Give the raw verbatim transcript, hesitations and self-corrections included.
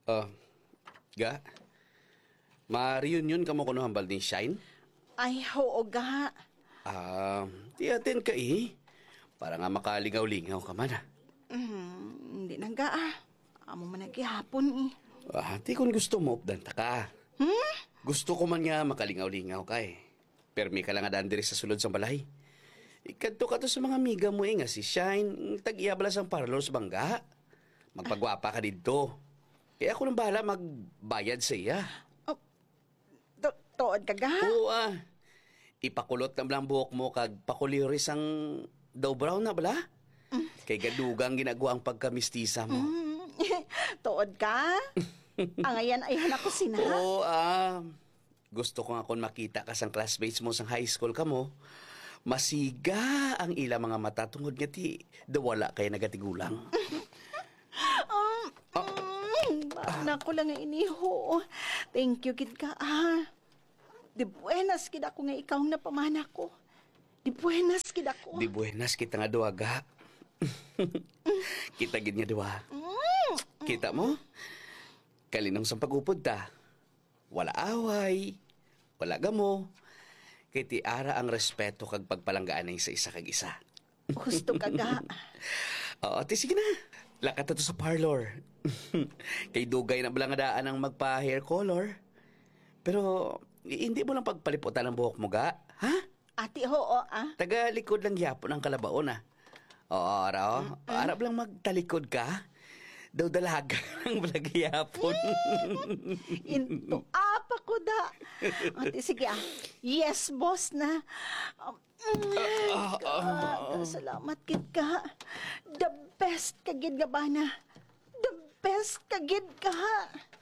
Ah, ga, ma-reunion ka mo kuno hambal ni Shine? Ay, oo ga. Ah, di atin ka eh. Para nga makaligaw-lingaw ka man ah. Hmm, hindi na ga ah. Amo man naghihapon eh. Ah, di kung gusto mo, updanta ka. Hmm? Gusto ko man nga makalingaw-lingaw ka eh. Permi ka lang nga daan diri sa sulod sa balay. Ikadto ka to sa mga amiga mo eh nga si Shine, tag-iyabala sang parlor sa bangga. Magpagwapa ka dito. Kaya ako nang bahala magbayad sa iya. Oh, to- Tuod ka ga? Oo ah. Ipakulot na lang buhok mo kag pakuliris ang daw brown na bala. Kay gadugang ginagawa ang pagkamistisa mo. Hmm, tuod ka? Ang ayan ay hanak ko sina. Oo ah. Gusto ko nga kung makita ka sang classmates mo sang high school ka mo. Masiga ang ila mga mata tungod nga ti dawala kay nagatigulang. Um, mm, Bana ko lang nga iniho. Thank you, kid ka ah. Di buenas kid ako nga ikaw ang napamana ko. Di buenas kid ako. Di buenas kita nga duwaga. Kita gid nga duwa. Kita mo? Kalinong sang pagupod ta. Wala away. Wala gamo. Kay ti ara ang respeto kag pagpalanggaan sa isa kag isa. Gusto ka ga. Oo, ti sige na. Lakat na to sa parlor. Kay dugay na bala nga daan ang magpa-hair color. Pero hindi mo lang pagpaliputan ng buhok mo ga, ha? Ati oo ah. Taga likod lang yapon ang kalabaon ah. Oo, ara oh. Arap lang magtalikod ka. Daw dalaga ng balagiyapon. Into apa ko da. Ate sige ah. Yes, boss na. Um, God, salamat kid ka. The best ka gid ga bana. The best ka gid ka.